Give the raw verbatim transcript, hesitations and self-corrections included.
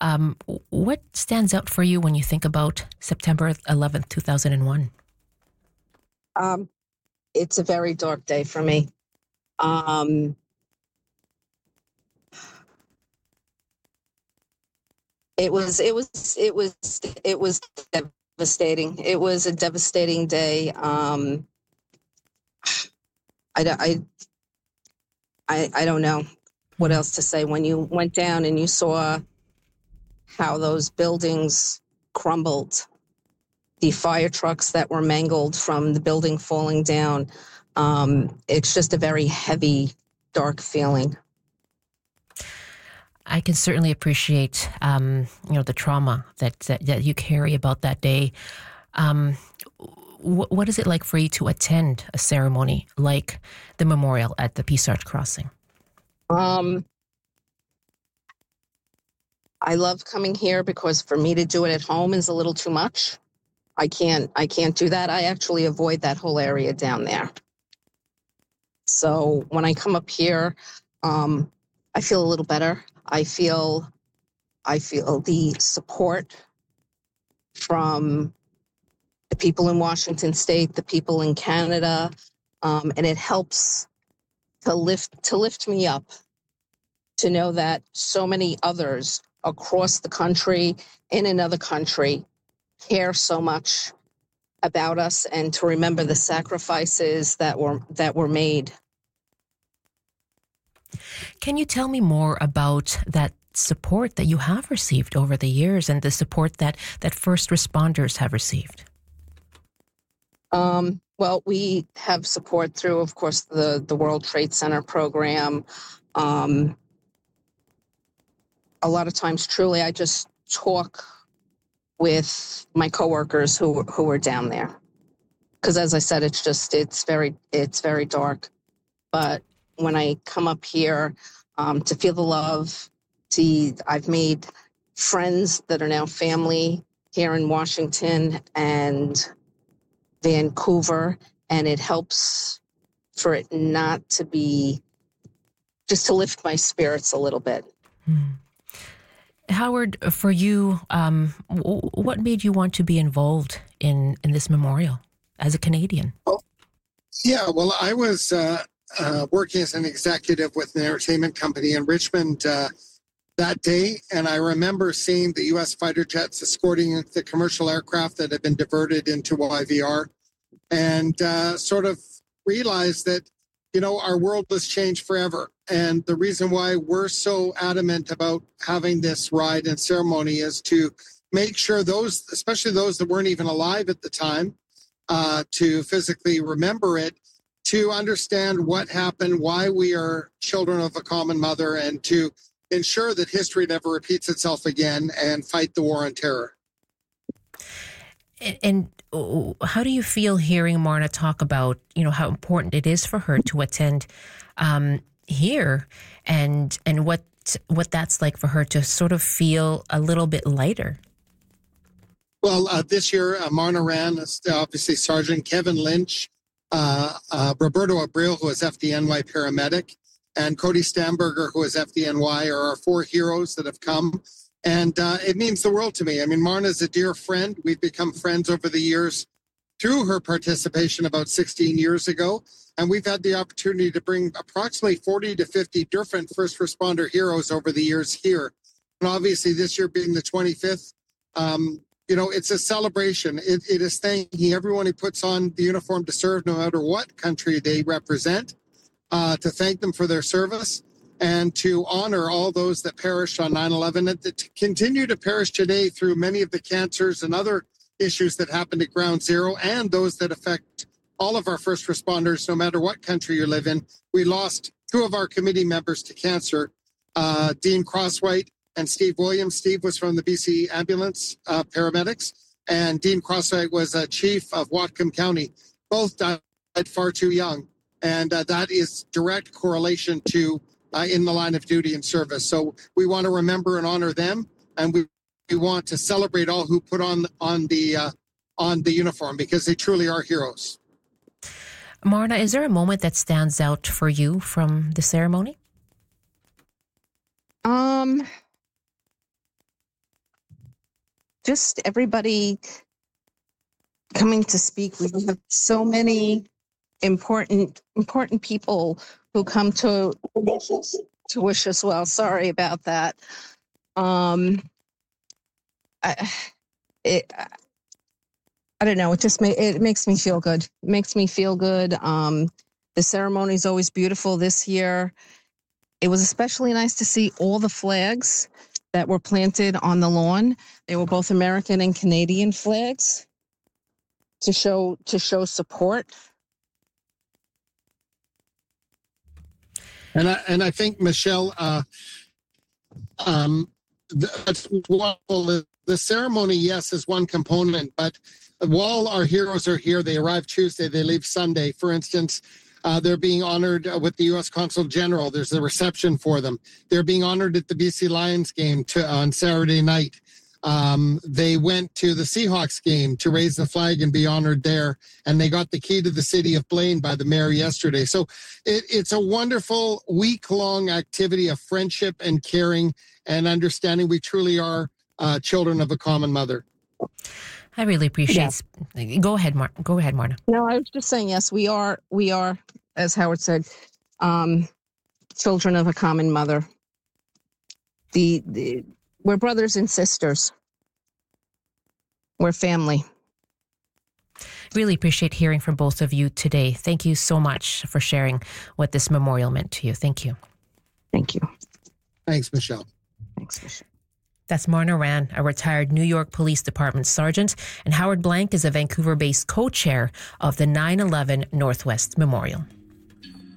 Um, what stands out for you when you think about September eleventh, two thousand one? Um, it's a very dark day for me. Um, it was, it was, it was, it was devastating. It was a devastating day. Um, I, I, I, I don't know what else to say. When you went down and you saw how those buildings crumbled, the fire trucks that were mangled from the building falling down, um, it's just a very heavy, dark feeling. I can certainly appreciate, um, you know, the trauma that, that, that you carry about that day. Um, wh- what is it like for you to attend a ceremony like the memorial at the Peace Arch Crossing? Um, I love coming here because for me to do it at home is a little too much. I can't, I can't do that. I actually avoid that whole area down there. So when I come up here, um, I feel a little better. I feel, I feel the support from the people in Washington State, the people in Canada, um, and it helps to lift, to lift me up, to know that so many others across the country, in another country, care so much about us, and to remember the sacrifices that were that were made. Can you tell me more about that support that you have received over the years and the support that, that first responders have received? Um, well, we have support through, of course, the, the World Trade Center program. Um, a lot of times, truly, I just talk with my coworkers who who are down there, because as I said, it's just it's very it's very dark. But when I come up here, um, to feel the love, to I've made friends that are now family here in Washington and Vancouver, and it helps for it not to be, just to lift my spirits a little bit. Hmm. Howard, for you, um, w- what made you want to be involved in, in this memorial as a Canadian? Oh, yeah, well, I was uh, uh, working as an executive with an entertainment company in Richmond uh, that day, and I remember seeing the U S fighter jets escorting the commercial aircraft that had been diverted into Y V R, and uh, sort of realized that, you know, our world has changed forever. And the reason why we're so adamant about having this ride and ceremony is to make sure those, especially those that weren't even alive at the time, uh, to physically remember it, to understand what happened, why we are children of a common mother, and to ensure that history never repeats itself again and fight the war on terror. And, and how do you feel hearing Marna talk about, you know, how important it is for her to attend um, here, and and what what that's like for her to sort of feel a little bit lighter? Well, uh, this year, uh, Marna ran, obviously Sergeant Kevin Lynch, uh, uh, Roberto Abril, who is F D N Y paramedic, and Cody Stamberger, who is F D N Y, are our four heroes that have come. And uh, it means the world to me. I mean, Marna is a dear friend. We've become friends over the years through her participation about sixteen years ago. And we've had the opportunity to bring approximately forty to fifty different first responder heroes over the years here. And obviously this year being the twenty-fifth, um, you know, it's a celebration. It, it is thanking everyone who puts on the uniform to serve, no matter what country they represent, uh, to thank them for their service, and to honor all those that perished on nine eleven and that continue to perish today through many of the cancers and other issues that happened at Ground Zero, and those that affect all of our first responders, no matter what country you live in. We lost two of our committee members to cancer, uh, Dean Crosswhite and Steve Williams. Steve was from the B C Ambulance uh, paramedics, and Dean Crosswhite was a chief of Whatcom County. Both died far too young, and uh, that is direct correlation to uh, in the line of duty and service. So we want to remember and honor them, and we, we want to celebrate all who put on on the uh, on the uniform, because they truly are heroes. Marna, is there a moment that stands out for you from the ceremony? Um, just everybody coming to speak. We have so many important important people who come to to wish us well. Sorry about that. Um, I, it, I don't know. It just ma- it makes me feel good. It makes me feel good. Um, the ceremony is always beautiful this year. It was especially nice to see all the flags that were planted on the lawn. They were both American and Canadian flags to show to show support. And I and I think, Michelle, uh, um, that's wonderful. The ceremony, yes, is one component, but while our heroes are here, they arrive Tuesday, they leave Sunday. For instance, uh, they're being honored with the U S Consul General. There's a reception for them. They're being honored at the B C Lions game to, on Saturday night. Um, they went to the Seahawks game to raise the flag and be honored there. And they got the key to the city of Blaine by the mayor yesterday. So it, it's a wonderful week-long activity of friendship and caring and understanding we truly are uh, children of a common mother. I really appreciate yeah. Go ahead, Mar- Go ahead, Marna. No, I was just saying, yes, we are, we are, as Howard said, um, children of a common mother. The, the We're brothers and sisters. We're family. Really appreciate hearing from both of you today. Thank you so much for sharing what this memorial meant to you. Thank you. Thank you. Thanks, Michelle. Thanks, Michelle. That's Marna Ran, a retired New York Police Department sergeant, and Howard Blank is a Vancouver-based co-chair of the nine eleven Northwest Memorial.